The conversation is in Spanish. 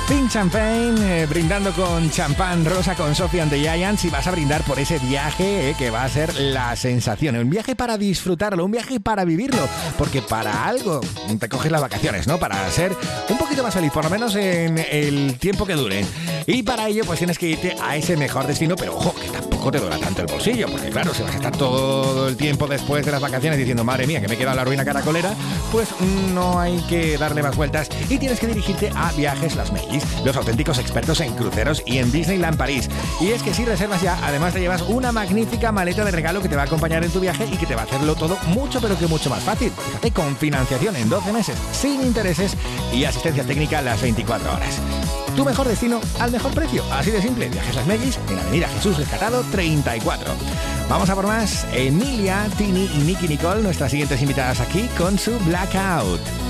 Pink Champagne, brindando con champán rosa con Sophie and the Giants, y vas a brindar por ese viaje que va a ser la sensación. Un viaje para disfrutarlo, un viaje para vivirlo, porque para algo te coges las vacaciones, ¿no? Para ser un poquito más feliz, por lo menos en el tiempo que dure. Y para ello pues tienes que irte a ese mejor destino, pero ojo, que tampoco te duela tanto el bolsillo, porque claro, si vas a estar todo el tiempo después de las vacaciones diciendo, madre mía, que me he quedado en la ruina caracolera, pues no hay que darle más vueltas y tienes que dirigirte a Viajes Las Mellis, los auténticos expertos en cruceros y en Disneyland París. Y es que si reservas ya, además te llevas una magnífica maleta de regalo que te va a acompañar en tu viaje y que te va a hacerlo todo mucho, pero que mucho más fácil. Fíjate, con financiación en 12 meses, sin intereses y asistencia técnica las 24 horas. Tu mejor destino al mejor precio. Así de simple. Viajes Las Mellis en Avenida Jesús Rescatado 34. Vamos a por más. Emilia, Tini y Nicky Nicole, nuestras siguientes invitadas aquí con su Blackout.